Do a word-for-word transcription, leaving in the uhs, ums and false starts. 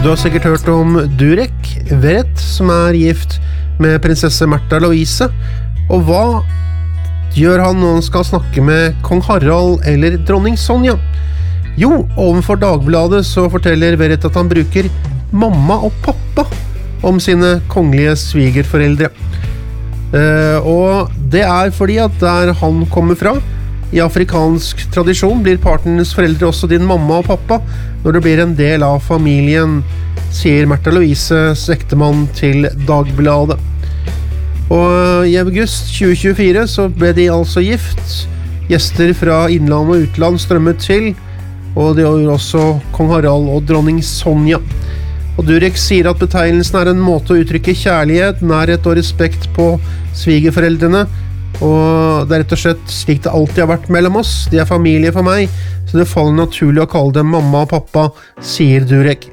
Du har sikkert hørt om Durek Verrett, som er gift med prinsesse Märtha Louise. Og hva gjør han når han skal snakke med kong Harald eller dronning Sonja? Jo, ovenfor Dagbladet så forteller Verrett at han bruker mamma og pappa om sine kongelige svigerforeldre. Uh, og det er fordi at der han kommer fra, i afrikansk tradisjon blir partnerens foreldre også din mamma og pappa når det blir en del av familien, sier Märtha Louises ektemann til Dagbladet. Og i august tjue tjuefire så ble de altså gift. Gjester fra innland og utland strømmet til, og det gjorde også kong Harald og dronning Sonja. Og Durek sier at betegnelsen er en måte å uttrykke kjærlighet, nærhet og respekt på svigerforeldrene, og det er rett og slett slik det alltid har vært mellom oss. De er familie for meg, så det faller naturlig å kalle dem mamma og pappa, sier Durek.